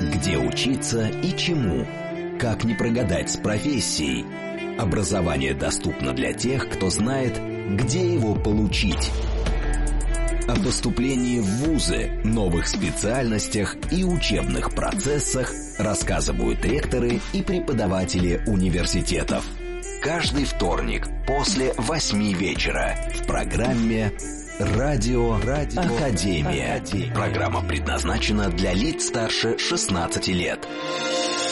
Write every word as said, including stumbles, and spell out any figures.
Где учиться и чему? Как не прогадать с профессией? Образование доступно для тех, кто знает, где его получить. О поступлении в вузы, новых специальностях и учебных процессах рассказывают ректоры и преподаватели университетов. Каждый вторник после восьми вечера в программе «Радио, Радио Академия». Академия. Программа предназначена для лиц старше шестнадцати лет.